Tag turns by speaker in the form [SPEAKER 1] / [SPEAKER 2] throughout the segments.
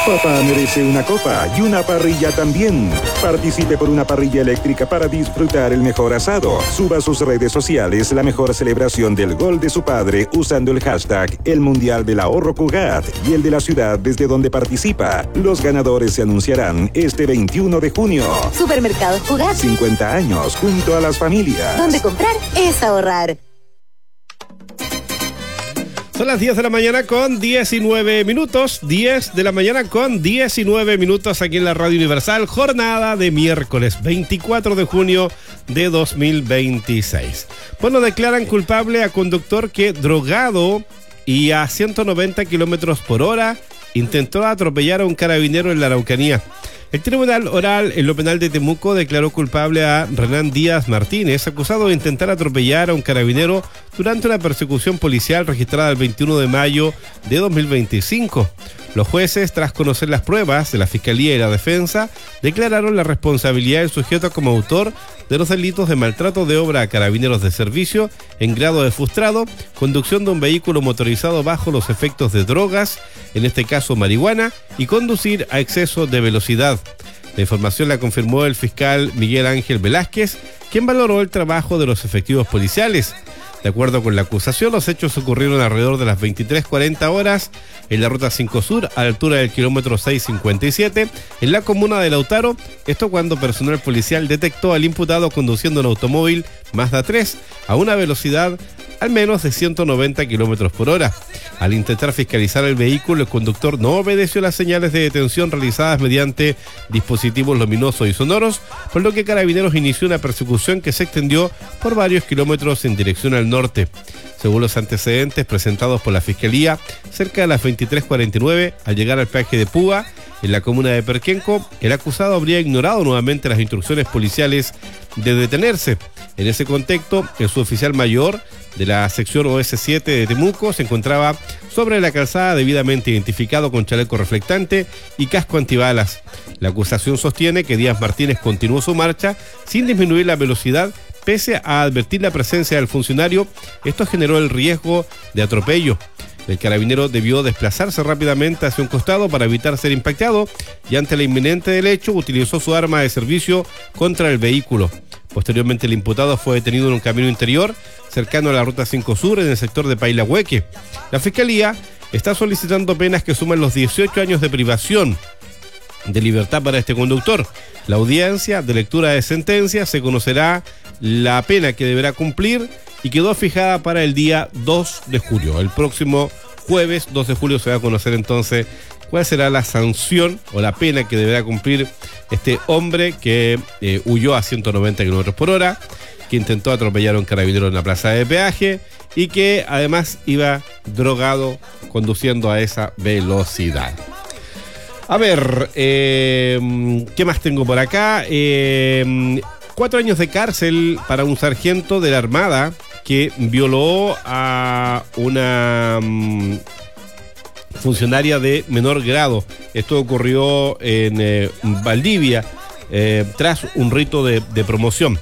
[SPEAKER 1] Papá merece una copa y una parrilla también. Participe por una parrilla eléctrica para disfrutar el mejor asado. Suba a sus redes sociales la mejor celebración del gol de su padre usando el hashtag El Mundial del Ahorro Cugat y el de la ciudad desde donde participa. Los ganadores se anunciarán este 21 de junio.
[SPEAKER 2] Supermercados Cugat.
[SPEAKER 1] 50 años junto a las familias.
[SPEAKER 2] Donde comprar es ahorrar.
[SPEAKER 3] Son las 10 de la mañana con 19 minutos. 10 de la mañana con 19 minutos aquí en la Radio Universal. Jornada de miércoles 24 de junio de 2026. Bueno, declaran culpable a conductor que drogado y a 190 kilómetros por hora intentó atropellar a un carabinero en la Araucanía. El Tribunal Oral en lo Penal de Temuco declaró culpable a Renán Díaz Martínez, acusado de intentar atropellar a un carabinero durante una persecución policial registrada el 21 de mayo de 2025. Los jueces, tras conocer las pruebas de la Fiscalía y la Defensa, declararon la responsabilidad del sujeto como autor de los delitos de maltrato de obra a carabineros de servicio en grado de frustrado, conducción de un vehículo motorizado bajo los efectos de drogas, en este caso marihuana, y conducir a exceso de velocidad. La información la confirmó el fiscal Miguel Ángel Velázquez, quien valoró el trabajo de los efectivos policiales. De acuerdo con la acusación, los hechos ocurrieron alrededor de las 23:40 horas en la Ruta 5 Sur, a la altura del kilómetro 657, en la comuna de Lautaro. Esto cuando personal policial detectó al imputado conduciendo un automóvil Mazda 3 a una velocidad al menos de 190 kilómetros por hora. Al intentar fiscalizar el vehículo, el conductor no obedeció las señales de detención realizadas mediante dispositivos luminosos y sonoros, por lo que Carabineros inició una persecución que se extendió por varios kilómetros en dirección al norte. Según los antecedentes presentados por la Fiscalía, cerca de las 23:49, al llegar al peaje de Puga, en la comuna de Perquenco, el acusado habría ignorado nuevamente las instrucciones policiales de detenerse. En ese contexto, el suboficial mayor de la sección OS7 de Temuco se encontraba sobre la calzada debidamente identificado con chaleco reflectante y casco antibalas. La acusación sostiene que Díaz Martínez continuó su marcha sin disminuir la velocidad pese a advertir la presencia del funcionario. Esto generó el riesgo de atropello. El carabinero debió desplazarse rápidamente hacia un costado para evitar ser impactado y ante la inminente del hecho utilizó su arma de servicio contra el vehículo. Posteriormente el imputado fue detenido en un camino interior cercano a la Ruta 5 Sur en el sector de Pailahueque. La Fiscalía está solicitando penas que suman los 18 años de privación de libertad para este conductor. La audiencia de lectura de sentencia se conocerá la pena que deberá cumplir y quedó fijada para el día 2 de julio. El próximo jueves 2 de julio se va a conocer entonces cuál será la sanción o la pena que deberá cumplir este hombre que huyó a 190 kilómetros por hora, que intentó atropellar a un carabinero en la plaza de peaje y que además iba drogado conduciendo a esa velocidad. A ver, ¿qué más tengo por acá? 4 años de cárcel para un sargento de la Armada que violó a una funcionaria de menor grado. Esto ocurrió en Valdivia tras un rito de promoción.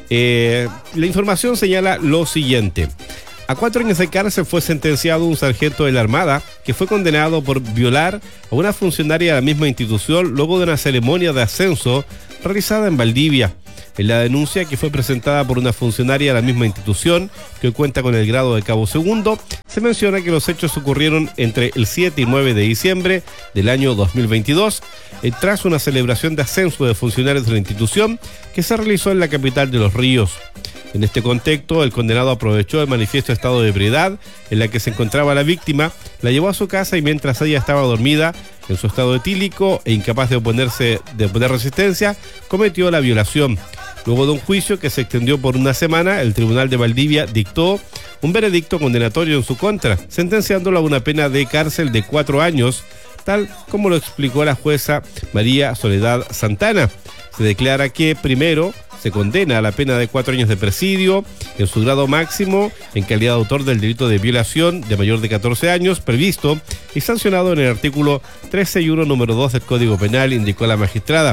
[SPEAKER 3] La información señala lo siguiente. A 4 años de cárcel fue sentenciado un sargento de la Armada que fue condenado por violar a una funcionaria de la misma institución luego de una ceremonia de ascenso realizada en Valdivia. En la denuncia, que fue presentada por una funcionaria de la misma institución que cuenta con el grado de cabo segundo, se menciona que los hechos ocurrieron entre el 7 y 9 de diciembre del año 2022, tras una celebración de ascenso de funcionarios de la institución que se realizó en la capital de Los Ríos. En este contexto, el condenado aprovechó el manifiesto estado de ebriedad en la que se encontraba la víctima, la llevó a su casa y mientras ella estaba dormida, en su estado etílico e incapaz de oponer resistencia, cometió la violación. Luego de un juicio que se extendió por una semana, el Tribunal de Valdivia dictó un veredicto condenatorio en su contra, sentenciándolo a una pena de cárcel de 4 años, tal como lo explicó la jueza María Soledad Santana. Se declara que primero se condena a la pena de 4 años de presidio en su grado máximo en calidad de autor del delito de violación de mayor de 14 años previsto y sancionado en el artículo 361 número 2 del Código Penal, indicó la magistrada.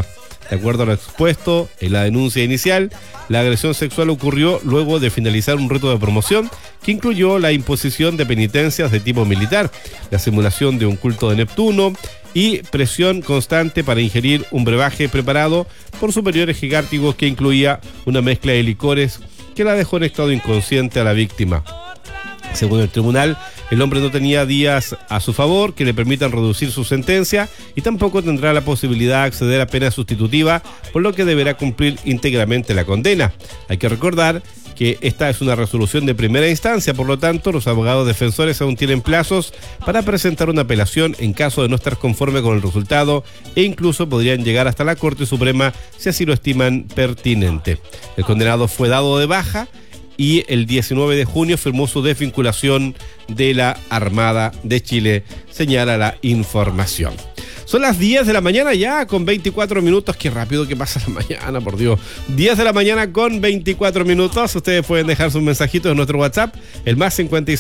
[SPEAKER 3] De acuerdo a lo expuesto en la denuncia inicial, la agresión sexual ocurrió luego de finalizar un reto de promoción que incluyó la imposición de penitencias de tipo militar, la simulación de un culto de Neptuno y presión constante para ingerir un brebaje preparado por superiores jerárquicos que incluía una mezcla de licores que la dejó en estado inconsciente a la víctima. Según el tribunal, el hombre no tenía días a su favor que le permitan reducir su sentencia y tampoco tendrá la posibilidad de acceder a pena sustitutiva, por lo que deberá cumplir íntegramente la condena. Hay que recordar que esta es una resolución de primera instancia, por lo tanto, los abogados defensores aún tienen plazos para presentar una apelación en caso de no estar conforme con el resultado e incluso podrían llegar hasta la Corte Suprema si así lo estiman pertinente. El condenado fue dado de baja y el 19 de junio firmó su desvinculación de la Armada de Chile, señala la información. Son las 10 de la mañana ya, con 24 minutos. Qué rápido que pasa la mañana, por Dios. 10 de la mañana con 24 minutos. Ustedes pueden dejar sus mensajitos en nuestro WhatsApp, el más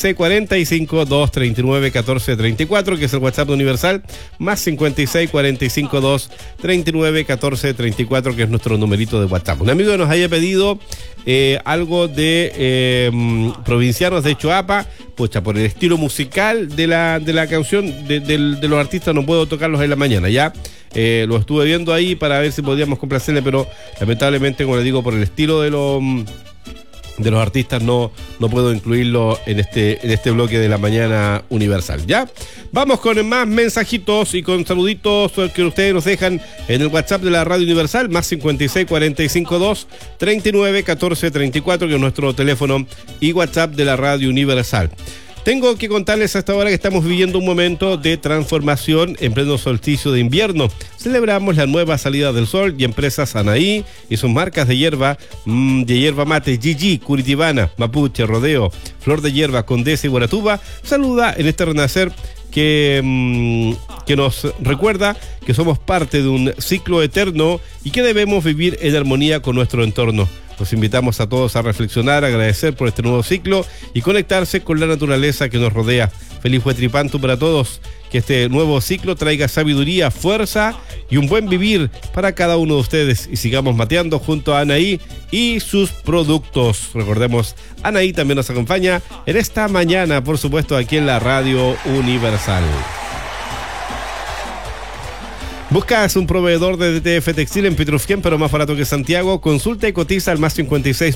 [SPEAKER 3] 5645-239-1434, que es el WhatsApp Universal, más 5645-239-1434, que es nuestro numerito de WhatsApp. Un amigo nos haya pedido algo de Provincianos de Choapa. Pucha, por el estilo musical de la canción de los artistas no puedo tocarlos en la mañana, ya lo estuve viendo ahí para ver si podíamos complacerle, pero lamentablemente, como le digo, por el estilo de los artistas no puedo incluirlo en este bloque de la mañana universal. Ya vamos con más mensajitos y con saluditos que ustedes nos dejan en el WhatsApp de la Radio Universal, más 5645-239-1434, que es nuestro teléfono y WhatsApp de la Radio Universal. Tengo que contarles hasta ahora que estamos viviendo un momento de transformación en pleno solsticio de invierno. Celebramos la nueva salida del sol y empresas Anaí y sus marcas de hierba mate, Gigi, Curitibana, Mapuche, Rodeo, Flor de Hierba, Condesa y Guaratuba, saluda en este renacer que nos recuerda que somos parte de un ciclo eterno y que debemos vivir en armonía con nuestro entorno. Los invitamos a todos a reflexionar, agradecer por este nuevo ciclo y conectarse con la naturaleza que nos rodea. Feliz Huetripantu para todos. Que este nuevo ciclo traiga sabiduría, fuerza y un buen vivir para cada uno de ustedes. Y sigamos mateando junto a Anaí y sus productos. Recordemos, Anaí también nos acompaña en esta mañana, por supuesto, aquí en la Radio Universal. ¿Buscas un proveedor de DTF Textil en Petrufquén, pero más barato que Santiago? Consulta y cotiza al más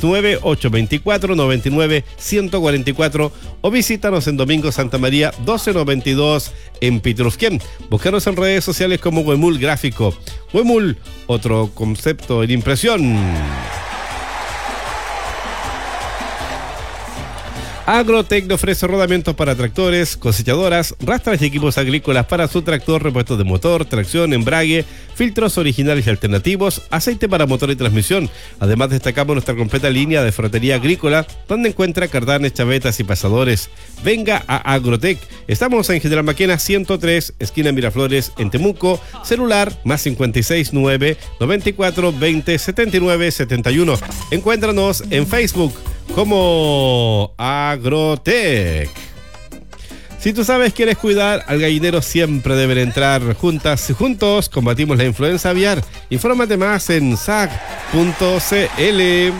[SPEAKER 3] 569-824-99-144 o visítanos en Domingo Santa María 1292 en Petrufquén. Búscanos en redes sociales como Huemul Gráfico. Huemul, otro concepto en impresión. Agrotec le ofrece rodamientos para tractores, cosechadoras, rastras y equipos agrícolas para su tractor, repuestos de motor, tracción, embrague, filtros originales y alternativos, aceite para motor y transmisión. Además, destacamos nuestra completa línea de ferretería agrícola, donde encuentra cardanes, chavetas y pasadores. Venga a Agrotec. Estamos en General Maquena 103, esquina Miraflores, en Temuco. Celular más 569 94 20 79 71. Encuéntranos en Facebook como Agrotec. Si tú sabes que quieres cuidar al gallinero, siempre deben entrar juntas y juntos. Combatimos la influenza aviar. Infórmate más en sac.cl.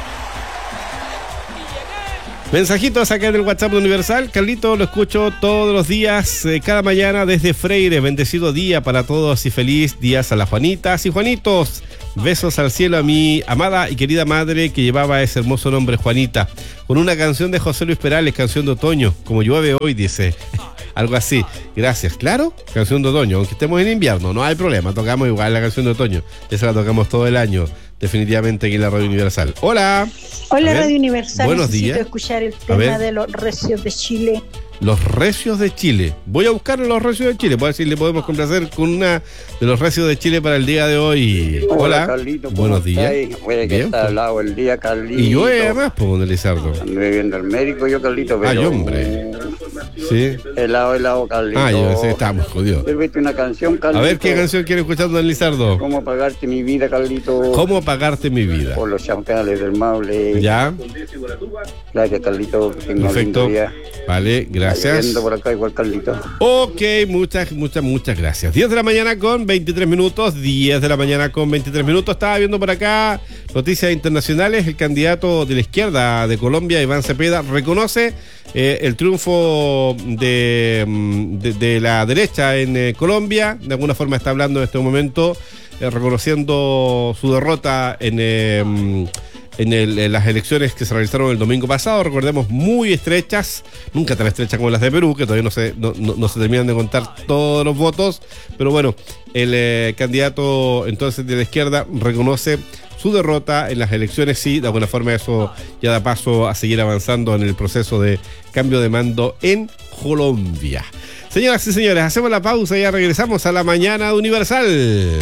[SPEAKER 3] Mensajitos acá en el WhatsApp Universal. Carlito, lo escucho todos los días, cada mañana desde Freire. Bendecido día para todos y feliz días a las Juanitas y Juanitos. Besos al cielo a mi amada y querida madre que llevaba ese hermoso nombre, Juanita. Con una canción de José Luis Perales, canción de otoño, como llueve hoy, dice. Algo así. Gracias. Claro, canción de otoño. Aunque estemos en invierno, no hay problema. Tocamos igual la canción de otoño. Esa la tocamos todo el año. Definitivamente aquí en la Radio Universal. Hola.
[SPEAKER 4] Hola, Radio Universal.
[SPEAKER 3] Buenos días.
[SPEAKER 4] Necesito escuchar el tema de los recios de Chile.
[SPEAKER 3] Los recios de Chile. Voy a buscar los recios de Chile. Voy a ver si le podemos complacer con una de los recios de Chile para el día de hoy.
[SPEAKER 5] Hola, Carlito.
[SPEAKER 3] Buenos días.
[SPEAKER 5] Puede que está al lado el día, Carlito.
[SPEAKER 3] Y yo además, pues, don Elizardo.
[SPEAKER 5] Ando viendo al médico yo, Carlito, pero...
[SPEAKER 3] Ay, hombre. Sí.
[SPEAKER 5] Helado, Carlito.
[SPEAKER 3] Yo sé, estamos jodidos.
[SPEAKER 5] Sírvete una canción, Carlito.
[SPEAKER 3] A ver, ¿qué canción quiere escuchar, don Lizardo?
[SPEAKER 5] ¿Cómo pagarte mi vida, Carlito?
[SPEAKER 3] ¿Cómo pagarte mi vida?
[SPEAKER 5] Por los champales del Maule.
[SPEAKER 3] Ya.
[SPEAKER 5] Gracias, Carlito.
[SPEAKER 3] Perfecto. Vale, gracias.
[SPEAKER 5] Por acá igual, Carlito.
[SPEAKER 3] Ok, muchas gracias. 10 de la mañana con 23 minutos. 10 de la mañana con 23 minutos. Estaba viendo por acá noticias internacionales. El candidato de la izquierda de Colombia, Iván Cepeda, reconoce el triunfo de la derecha en Colombia. De alguna forma está hablando en este momento, reconociendo su derrota en las elecciones que se realizaron el domingo pasado. Recordemos, muy estrechas, nunca tan estrechas como las de Perú, que todavía no se terminan de contar todos los votos, pero bueno, el candidato entonces de la izquierda reconoce su derrota en las elecciones. Sí, de alguna forma eso ya da paso a seguir avanzando en el proceso de cambio de mando en Colombia. Señoras y señores, hacemos la pausa y ya regresamos a la mañana de Universal.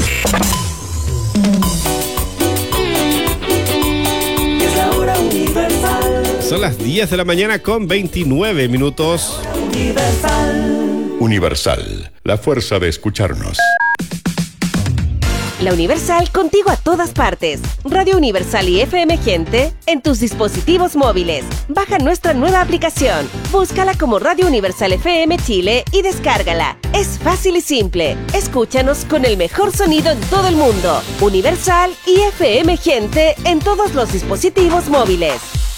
[SPEAKER 3] Son las 10 de la mañana con 29 minutos.
[SPEAKER 6] Universal, la fuerza de escucharnos.
[SPEAKER 7] La Universal, contigo a todas partes. Radio Universal y FM Gente en tus dispositivos móviles. Baja nuestra nueva aplicación. Búscala como Radio Universal FM Chile y descárgala. Es fácil y simple. Escúchanos con el mejor sonido en todo el mundo. Universal y FM Gente en todos los dispositivos móviles.